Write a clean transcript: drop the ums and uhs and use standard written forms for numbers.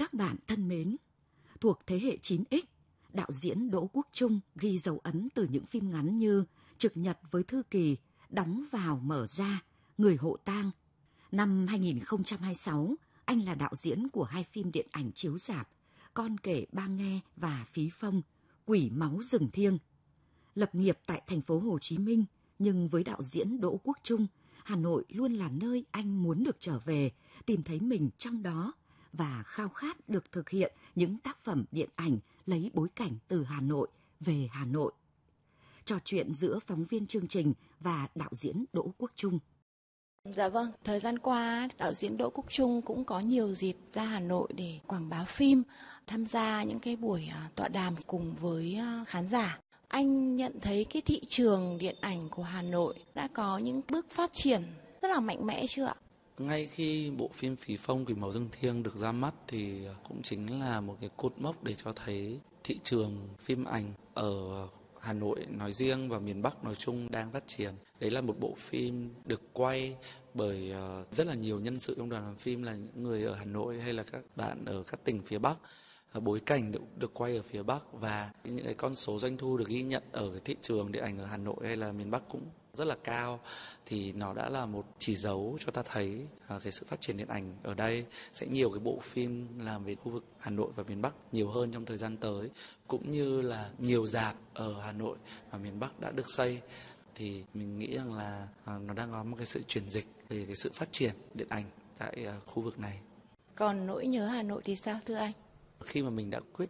Các bạn thân mến, thuộc thế hệ 9X, đạo diễn Đỗ Quốc Trung ghi dấu ấn từ những phim ngắn như Trực nhật với Thư Kỳ, Đóng vào mở ra, Người hộ tang. Năm 2026, anh là đạo diễn của 2 phim điện ảnh chiếu rạp, Con kể ba nghe và Phí Phong, Quỷ máu rừng thiêng. Lập nghiệp tại thành phố Hồ Chí Minh, nhưng với đạo diễn Đỗ Quốc Trung, Hà Nội luôn là nơi anh muốn được trở về, tìm thấy mình trong đó và khao khát được thực hiện những tác phẩm điện ảnh lấy bối cảnh từ Hà Nội về Hà Nội. Trò chuyện giữa phóng viên chương trình và đạo diễn Đỗ Quốc Trung. Dạ vâng, thời gian qua, đạo diễn Đỗ Quốc Trung cũng có nhiều dịp ra Hà Nội để quảng bá phim, tham gia những cái buổi tọa đàm cùng với khán giả. Anh nhận thấy cái thị trường điện ảnh của Hà Nội đã có những bước phát triển rất là mạnh mẽ chưa ạ? Ngay khi bộ phim Phí Phong Quỷ máu rừng thiêng được ra mắt thì cũng chính là một cái cột mốc để cho thấy thị trường phim ảnh ở Hà Nội nói riêng và miền Bắc nói chung đang phát triển. Đấy là một bộ phim được quay bởi rất là nhiều nhân sự trong đoàn làm phim là những người ở Hà Nội hay là các bạn ở các tỉnh phía Bắc. Bối cảnh được quay ở phía Bắc và những cái con số doanh thu được ghi nhận ở cái thị trường điện ảnh ở Hà Nội hay là miền Bắc cũng rất là cao, thì nó đã là một chỉ dấu cho ta thấy cái sự phát triển điện ảnh ở đây sẽ nhiều cái bộ phim làm về khu vực Hà Nội và miền Bắc nhiều hơn trong thời gian tới, cũng như là nhiều rạp ở Hà Nội và miền Bắc đã được xây. Thì mình nghĩ rằng là nó đang có một cái sự chuyển dịch về cái sự phát triển điện ảnh tại khu vực này. Còn nỗi nhớ Hà Nội thì sao thưa anh? Khi mà mình đã quyết